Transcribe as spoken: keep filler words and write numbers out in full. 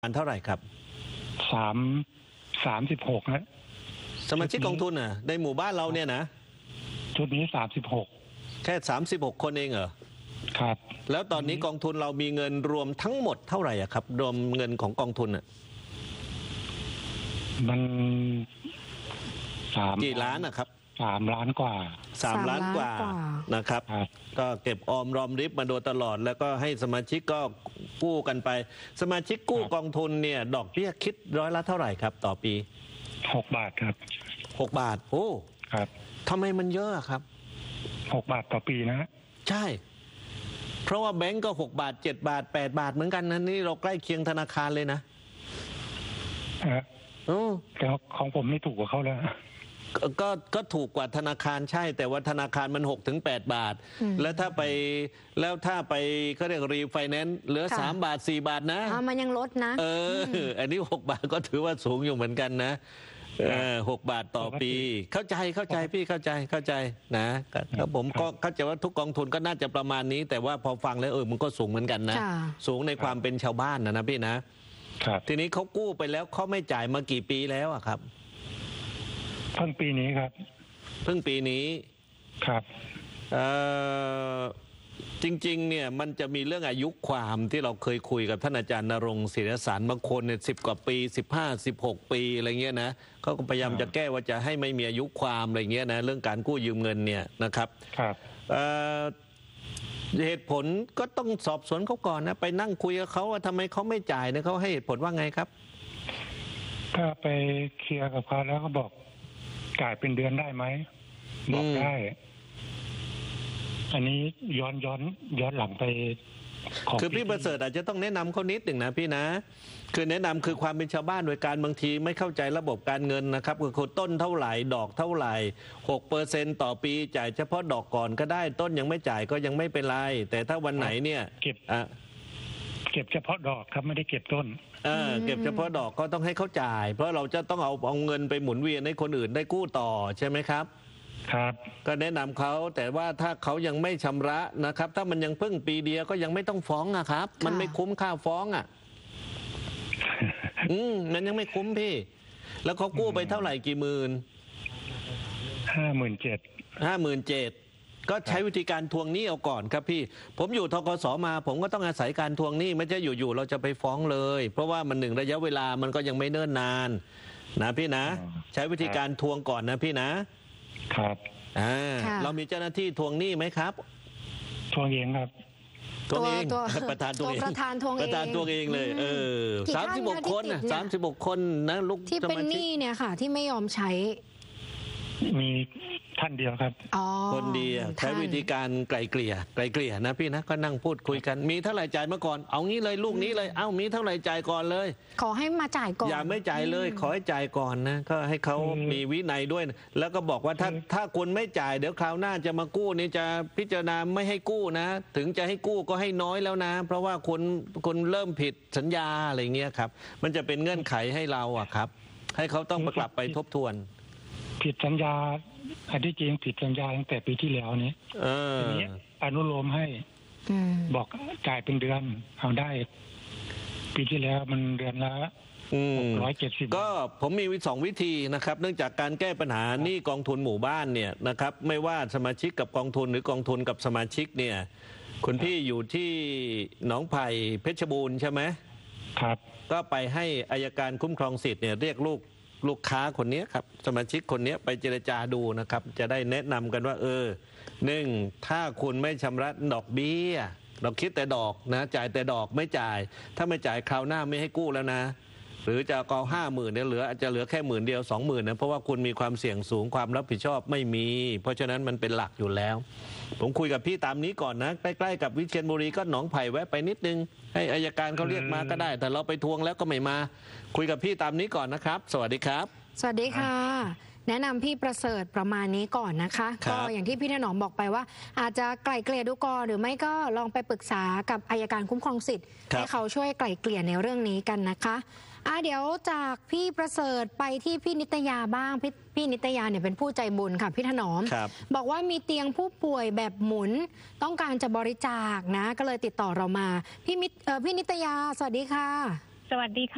อันเท่าไหร่ครับสามสามสิบหกนะสมาชิกกองทุนอ่ะในหมู่บ้านเราเนี่ยนะชุดนี้สามสิบหกแค่สามสิบหกคนเองเหรอครับแล้วตอนนี้กองทุนเรามีเงินรวมทั้งหมดเท่าไหร่อ่ะครับรวมเงินของกองทุนอ่ะมันสามกี่ล้านนะครับสามล้านกว่าสามล้านกว่านะครับก็เก็บออมรอมริบมาโดยตลอดแล้วก็ให้สมาชิกก็กู้กันไปสมาชิกกู้กองทุนเนี่ยดอกเบี้ยคิดร้อยละเท่าไหร่ครับต่อปีหกบาทครับหกบาทโอ้ครับทำไมมันเยอะครับหกบาทต่อปีนะใช่เพราะว่าแบงก์ก็หกบาทเจ็ดบาทแปดบาทเหมือนกันนะนี่เราใกล้เคียงธนาคารเลยนะแต่ของผมไม่ถูกกว่าเขาแล้วก็ก็ถูกกว่าธนาคารใช่แต่ว่าธนาคารมันหกถึงแปดบาทแล้วถ้าไปแล้วถ้าไปเขาเรียกรีไฟแนนซ์เหลือสามบาทสี่บาทนะมันยังลดนะเอออันนี้หกบาทก็ถือว่าสูงอยู่เหมือนกันนะหกบาทต่อปีเข้าใจเข้าใจพี่เข้าใจเข้าใจนะครับผมก็เข้าใจว่าทุกกองทุนก็น่าจะประมาณนี้แต่ว่าพอฟังแล้วเออมันก็สูงเหมือนกันนะสูงในความเป็นชาวบ้านนะนะพี่นะทีนี้เขากู้ไปแล้วเขาไม่จ่ายมากี่ปีแล้วอะครับเพิ่งปีนี้ครับเพิ่งปีนี้ครับเอ่อจริงๆเนี่ยมันจะมีเรื่องอายุความที่เราเคยคุยกับท่านอาจารย์ณรงค์ศิริสารบางคนเนี่ยสิบกว่าปีสิบห้าสิบหกปีอะไรเงี้ยนะเขาก็พยายามจะแก้ว่าจะให้ไม่มีอายุความอะไรเงี้ยนะเรื่องการกู้ยืมเงินเนี่ยนะครับครับเหตุผลก็ต้องสอบสวนเขาก่อนนะไปนั่งคุยกับเขาว่าทำไมเขาไม่จ่ายเนี่ยเขาให้เหตุผลว่าไงครับถ้าไปเคลียร์กับเขาแล้วเขาบอกจ่ายเป็นเดือนได้ไหมบอกได้อันนี้ย้อนย้อนย้อนหลังไปคือพี่ประเสริฐอาจจะต้องแนะนำเขานิดหนึ่งนะพี่นะคือแนะนำคือความเป็นชาวบ้านโดยการบางทีไม่เข้าใจระบบการเงินนะครับคือต้นเท่าไหร่ดอกเท่าไหร่หกเปอร์เซ็นต์ต่อปีจ่ายเฉพาะดอกก่อนก็ได้ต้นยังไม่จ่ายก็ยังไม่เป็นไรแต่ถ้าวันไหนเนี่ยเก็บอ่ะเก็บเฉพาะดอกครับไม่ได้เก็บต้นเออเก็บเฉพาะดอกก็ต้องให้เขาจ่ายเพราะเราจะต้องเอาเอาเงินไปหมุนเวียนให้คนอื่นได้กู้ต่อใช่ไหมครับครับก็แนะนำเขาแต่ว่าถ้าเขายังไม่ชำระนะครับถ้ามันยังเพิ่งปีเดียวก็ยังไม่ต้องฟ้องอะครับมันไม่คุ้มค่าฟ้องอะอืมมันยังไม่คุ้มพี่แล้วเขากู้ไปเท่าไหร่กี่หมื่นห้าหมื่นเจ็ดห้าหมื่นเจ็ดก็ใช้วิธีการทวงหนี้เอาก่อนครับพี่ผมอยู่ธกส.มาผมก็ต้องอาศัยการทวงหนี้ไม่ใช่อยู่ๆเราจะไปฟ้องเลยเพราะว่ามันหนึ่งระยะเวลามันก็ยังไม่เนิ่นนานนะพี่นะใช้วิธีการทวงก่อนนะพี่นะครับอ่าเรามีเจ้าหน้าที่ทวงหนี้ไหมครับทวงเองครับทวงเองประธานทวงเองประธานทวงเองประธานทวงเองเลยเออสามสิบหกคนนะสามสิบหกคนนะลูกที่เป็นหนี้เนี่ยค่ะที่ไม่ยอมใช้มีท่านเดียวครับคนเดียวใช้วิธีการไกลเกลี่ยไกลเกลี่ยนะพี่นะก็นั่งพูดคุยกันมีเท่าไหร่จ่ายมาก่อนเอางี้เลยลูกนี้เลยเอ้ามีเท่าไหร่จ่ายก่อนเลยขอให้มาจ่ายก่อนอย่าไม่จ่ายเลยขอให้จ่ายก่อนนะก็ให้เขามีวินัยด้วยแล้วก็บอกว่าถ้าถ้าคุณไม่จ่ายเดี๋ยวคราวหน้าจะมากู้นี่จะพิจารณาไม่ให้กู้นะถึงจะให้กู้ก็ให้น้อยแล้วนะเพราะว่าคุณคุณเริ่มผิดสัญญาอะไรเงี้ยครับมันจะเป็นเงื่อนไขให้เราอะครับให้เขาต้องกลับไปทบทวนผิดสัญญาอันที่จริงผิดสัญญาตั้งแต่ปีที่แล้วนี้ทีนี้อนุโลมให้บอกจ่ายเป็นเดือนเอาได้ปีที่แล้วมันเดือนละร้อยเจ็ดสิบก็ผมมีสองวิธีนะครับเนื่องจากการแก้ปัญหาหนี้กองทุนหมู่บ้านเนี่ยนะครับไม่ว่าสมาชิกกับกองทุนหรือกองทุนกับสมาชิกเนี่ยคุณพี่อยู่ที่หนองไผ่เพชรบูรณ์ใช่ไหมครับก็ไปให้อัยการคุ้มครองสิทธิ์เนี่ยเรียกลูกลูกค้าคนนี้ครับสมาชิกคนนี้ไปเจรจาดูนะครับจะได้แนะนำกันว่าเออหนึ่งถ้าคุณไม่ชำระดอกเบี้ยเราคิดแต่ดอกนะจ่ายแต่ดอกไม่จ่ายถ้าไม่จ่ายคราวหน้าไม่ให้กู้แล้วนะหรือจะเอาห้าหมื่นเนี่ยเหลืออาจจะเหลือแค่หมื่นเดียวสองหมื่นนะเพราะว่าคุณมีความเสี่ยงสูงความรับผิดชอบไม่มีเพราะฉะนั้นมันเป็นหลักอยู่แล้วผมคุยกับพี่ตามนี้ก่อนนะใกล้ๆกับวิเชียรบุรีก็หนองไผ่แวะไปนิดนึงให้อัยการเขาเรียกมาก็ได้แต่เราไปทวงแล้วก็ไม่มาคุยกับพี่ตามนี้ก่อนนะครับสวัสดีครับสวัสดีค่ะแนะนำพี่ประเสริฐประมาณนี้ก่อนนะคะก็อย่างที่พี่ถนอมบอกไปว่าอาจจะไกล่เกลี่ยดูก่อนหรือไม่ก็ลองไปปรึกษากับอัยการคุ้มครองสิทธิ์ให้เขาช่วยไกล่เกลี่ยในเรื่องนี้กันนะคะอ่ะเดี๋ยวจากพี่ประเสริฐไปที่พี่นิตยาบ้างพี่พี่นิตยาเนี่ยเป็นผู้ใจบุญค่ะพี่ถนอมบอกว่ามีเตียงผู้ป่วยแบบหมุนต้องการจะบริจาคนะก็เลยติดต่อเรามาพี่มิตรเอ่อพี่นิตยาสวัสดีค่ะสวัสดีค่ะ